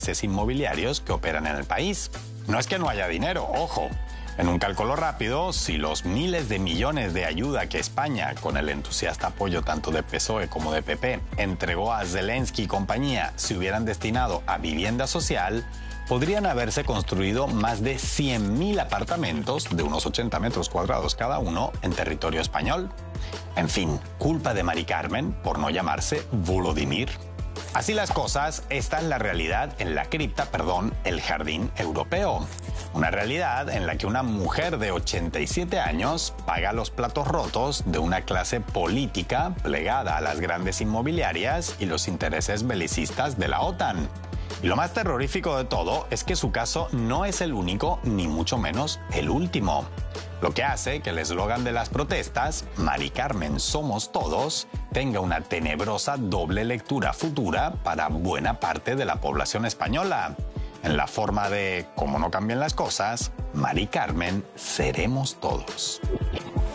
inmobiliarios que operan en el país. No es que no haya dinero, ojo. En un cálculo rápido, si los miles de millones de ayuda que España, con el entusiasta apoyo tanto de PSOE como de PP, entregó a Zelensky y compañía, se hubieran destinado a vivienda social, podrían haberse construido más de 100.000 apartamentos de unos 80 metros cuadrados cada uno en territorio español. En fin, culpa de Mari Carmen por no llamarse Volodymyr. Así las cosas, esta es la realidad en la cripta, el jardín europeo. Una realidad en la que una mujer de 87 años paga los platos rotos de una clase política plegada a las grandes inmobiliarias y los intereses belicistas de la OTAN. Y lo más terrorífico de todo es que su caso no es el único, ni mucho menos el último. Lo que hace que el eslogan de las protestas, Mari Carmen somos todos, tenga una tenebrosa doble lectura futura para buena parte de la población española. En la forma de, como no cambien las cosas, Mari Carmen seremos todos.